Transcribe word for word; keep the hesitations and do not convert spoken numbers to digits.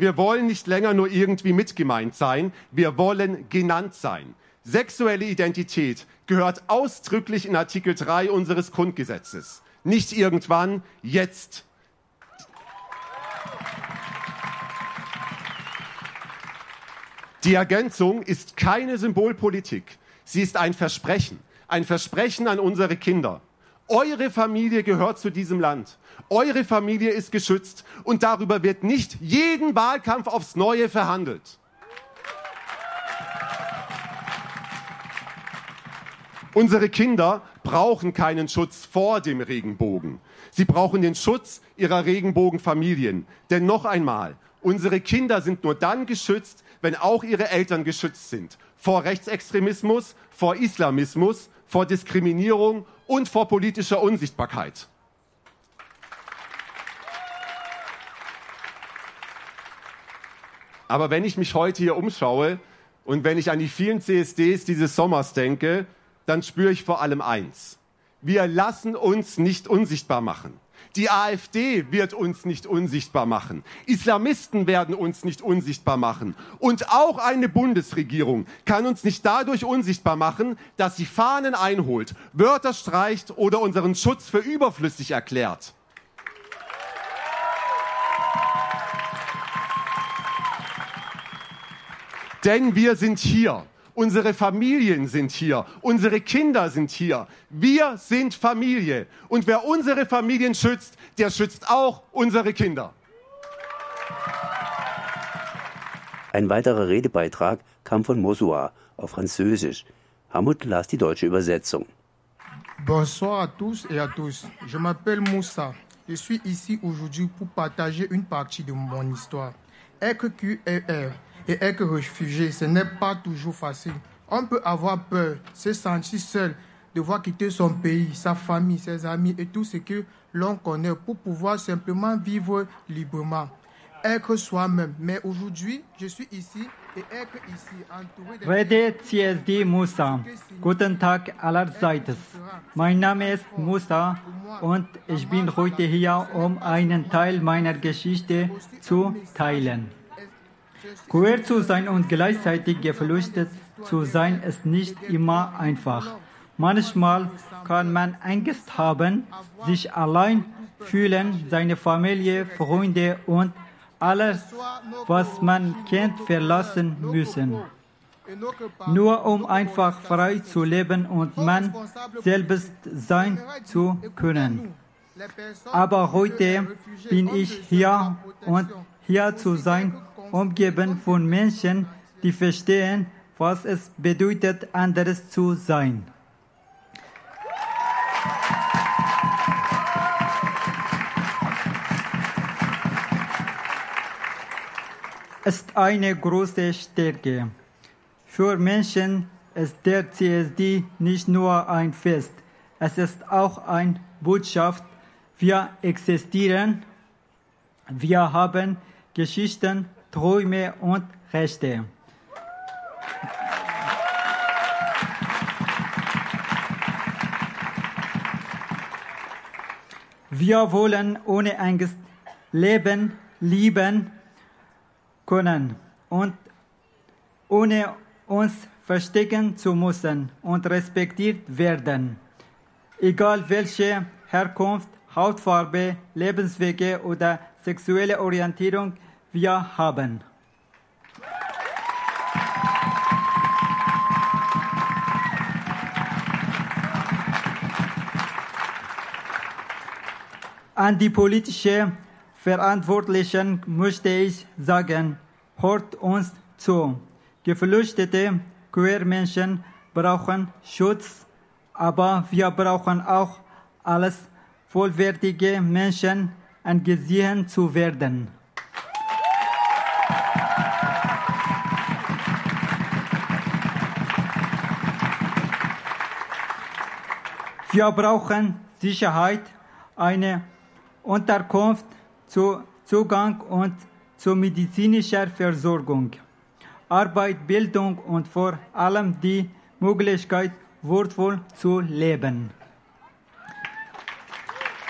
wir wollen nicht länger nur irgendwie mitgemeint sein, wir wollen genannt sein. Sexuelle Identität gehört ausdrücklich in Artikel drei unseres Grundgesetzes. Nicht irgendwann, jetzt. Die Ergänzung ist keine Symbolpolitik. Sie ist ein Versprechen. Ein Versprechen an unsere Kinder. Eure Familie gehört zu diesem Land. Eure Familie ist geschützt und darüber wird nicht jeden Wahlkampf aufs Neue verhandelt. Unsere Kinder brauchen keinen Schutz vor dem Regenbogen. Sie brauchen den Schutz ihrer Regenbogenfamilien. Denn noch einmal, unsere Kinder sind nur dann geschützt, wenn auch ihre Eltern geschützt sind. Vor Rechtsextremismus, vor Islamismus, vor Diskriminierung und vor politischer Unsichtbarkeit. Aber wenn ich mich heute hier umschaue und wenn ich an die vielen C S Ds dieses Sommers denke, dann spüre ich vor allem eins. Wir lassen uns nicht unsichtbar machen. Die AfD wird uns nicht unsichtbar machen. Islamisten werden uns nicht unsichtbar machen. Und auch eine Bundesregierung kann uns nicht dadurch unsichtbar machen, dass sie Fahnen einholt, Wörter streicht oder unseren Schutz für überflüssig erklärt. Denn wir sind hier. Unsere Familien sind hier, unsere Kinder sind hier. Wir sind Familie. Und wer unsere Familien schützt, der schützt auch unsere Kinder. Ein weiterer Redebeitrag kam von Mosua auf Französisch. Hamut las die deutsche Übersetzung. Bonsoir à tous et à tous. Je m'appelle Moussa. Je suis ici aujourd'hui pour partager une partie de mon histoire. Être Q R R et être réfugié, ce n'est pas toujours facile. On peut avoir peur, se sentir seul, devoir quitter son pays, sa famille, ses amis et tout ce que l'on connaît pour pouvoir simplement vivre librement. Être soi-même. Mais aujourd'hui, je suis ici et être ici entouré de... Rede C S D Musa. Guten Tag allerseits. Mein Name ist Musa und ich bin heute hier, um einen Teil meiner Geschichte zu teilen. Queer zu sein und gleichzeitig geflüchtet zu sein, ist nicht immer einfach. Manchmal kann man Angst haben, sich allein fühlen, seine Familie, Freunde und alles, was man kennt, verlassen müssen. Nur um einfach frei zu leben und man selbst sein zu können. Aber heute bin ich hier und hier zu sein, umgeben von Menschen, die verstehen, was es bedeutet, anders zu sein. Es ist eine große Stärke. Für Menschen ist der C S D nicht nur ein Fest, es ist auch eine Botschaft. Wir existieren, wir haben Geschichten, Träume und Rechte. Wir wollen ohne Angst leben, lieben können und ohne uns verstecken zu müssen und respektiert werden. Egal welche Herkunft, Hautfarbe, Lebenswege oder sexuelle Orientierung wir haben. An die politischen Verantwortlichen möchte ich sagen, hört uns zu. Geflüchtete Queermenschen brauchen Schutz, aber wir brauchen auch als vollwertige Menschen angesehen zu werden. Wir brauchen Sicherheit, eine Unterkunft, Zugang und zu medizinischer Versorgung, Arbeit, Bildung und vor allem die Möglichkeit, wortvoll zu leben.